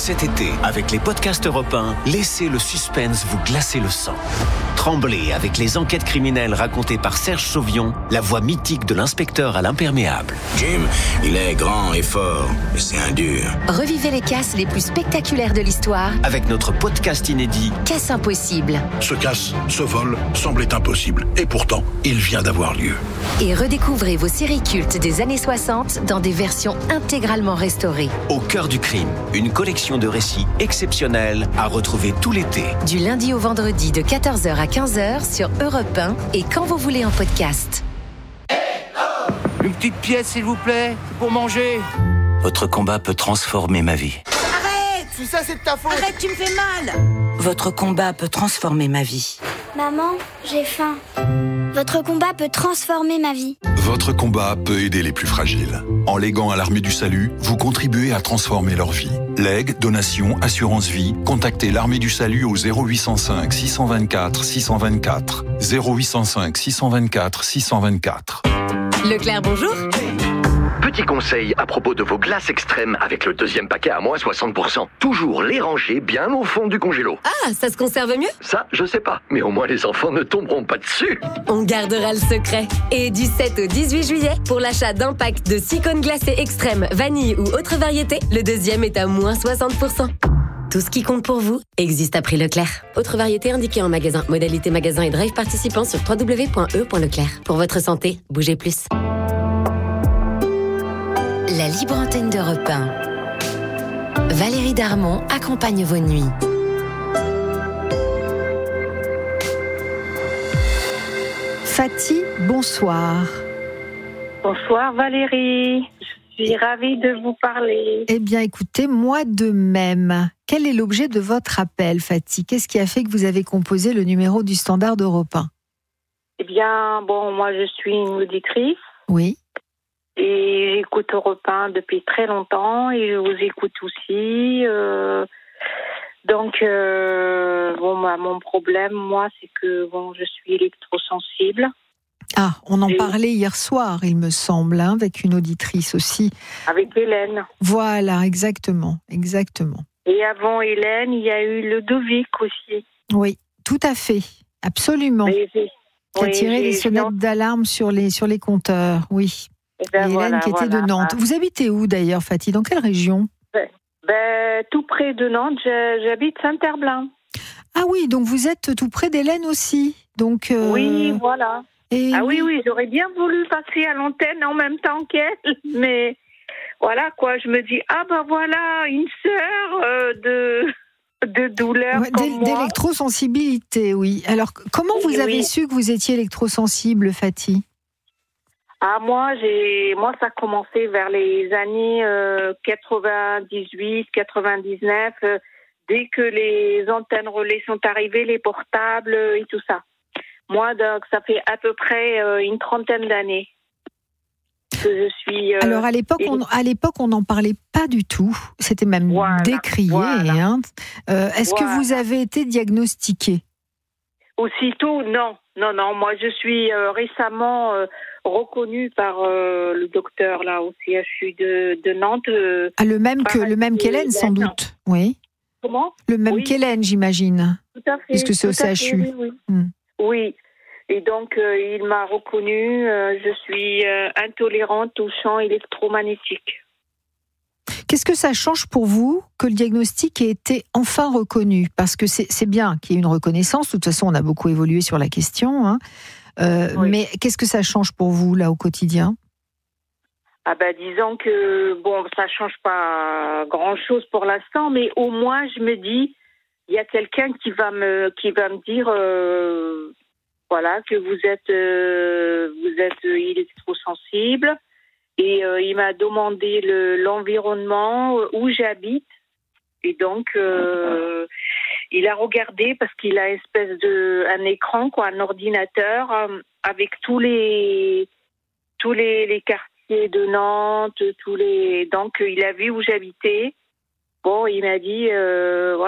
Cet été, avec les podcasts Europe 1, laissez le suspense vous glacer le sang. Tremblez avec les enquêtes criminelles racontées par Serge Sauvion, la voix mythique de l'inspecteur à l'imperméable. Jim, il est grand et fort, mais c'est un dur. Revivez les casses les plus spectaculaires de l'histoire Avec notre podcast inédit Casse impossible. Ce casse, ce vol, semblait impossible. Et pourtant, il vient d'avoir lieu. Et redécouvrez vos séries cultes des années 60 dans des versions intégralement restaurées. Au cœur du crime, une collection de récits exceptionnels à retrouver tout l'été. Du lundi au vendredi de 14h à 15h sur Europe 1 et quand vous voulez en podcast. Une petite pièce, s'il vous plaît, pour manger. Votre combat peut transformer ma vie. Arrête! Tout ça, c'est de ta faute! Arrête, tu me fais mal! Votre combat peut transformer ma vie. Maman, j'ai faim. Votre combat peut transformer ma vie. Votre combat peut aider les plus fragiles. En léguant à l'Armée du Salut, vous contribuez à transformer leur vie. Legs, donations, assurance vie, contactez l'Armée du Salut au 0805 624 624. 0805 624 624. Leclerc, bonjour. Petit conseil à propos de vos glaces extrêmes avec le deuxième paquet à moins 60%. Toujours les ranger bien au fond du congélo. Ah, ça se conserve mieux? Ça, je sais pas. Mais au moins les enfants ne tomberont pas dessus. On gardera le secret. Et du 7 au 18 juillet, pour l'achat d'un pack de 6 cônes glacés extrêmes, vanille ou autre variété, le deuxième est à moins 60%. Tout ce qui compte pour vous existe à prix Leclerc. Autre variété indiquée en magasin. Modalité magasin et drive participant sur www.e.leclerc. Pour votre santé, bougez plus. La libre antenne d'Europe 1. Valérie Darmon accompagne vos nuits. Fatih, bonsoir. Bonsoir Valérie, je suis ravie de vous parler. Eh bien écoutez, moi de même. Quel est l'objet de votre appel, Fatih? Qu'est-ce qui a fait que vous avez composé le numéro du standard d'Europe 1? Eh bien, moi je suis une auditrice. Oui. Et j'écoute Europe 1 depuis très longtemps et je vous écoute aussi. Mon problème, moi, c'est que je suis électrosensible. Ah, on en parlait hier soir, il me semble, avec une auditrice aussi. Avec Hélène. Voilà, exactement. Et avant Hélène, il y a eu Ludovic aussi. Oui, tout à fait, absolument. Qui a tiré les sonnettes d'alarme sur les compteurs, oui. Et Hélène qui était de Nantes. Vous habitez où d'ailleurs, Fatih? Dans quelle région? Tout près de Nantes, j'habite Saint-Herblain. Ah oui, donc vous êtes tout près d'Hélène aussi. Donc, oui, voilà. Et oui, j'aurais bien voulu passer à l'antenne en même temps qu'elle, mais voilà quoi, je me dis, voilà, une sœur de douleur comme moi. D'électrosensibilité, oui. Alors, comment vous avez su que vous étiez électrosensible, Fatih? Moi, ça a commencé vers les années 98, 99, dès que les antennes relais sont arrivées, les portables et tout ça. Moi, donc, ça fait à peu près une trentaine d'années que je suis... Alors, à l'époque, on n'en parlait pas du tout. C'était même décrié. Voilà. Hein. Est-ce que vous avez été diagnostiqué? Aussitôt, non. Moi, je suis récemment reconnue par le docteur là au CHU de Nantes. Le même qu'Hélène, sans doute. Oui. Comment? Le même qu'Hélène, j'imagine. Tout à fait. Puisque c'est au CHU. Oui. Oui. Et donc, il m'a reconnue. Je suis intolérante aux champs électromagnétiques. Qu'est-ce que ça change pour vous que le diagnostic ait été enfin reconnu? Parce que c'est bien qu'il y ait une reconnaissance. De toute façon, on a beaucoup évolué sur la question. Hein. Oui. Mais qu'est-ce que ça change pour vous, là, au quotidien? Disons que, ça change pas grand-chose pour l'instant, mais au moins, je me dis, il y a quelqu'un qui va me dire, que vous êtes électrosensible. Et il m'a demandé l'environnement où j'habite. Et donc, il a regardé parce qu'il a un écran, un ordinateur, avec tous les quartiers de Nantes, donc il a vu où j'habitais. Il m'a dit,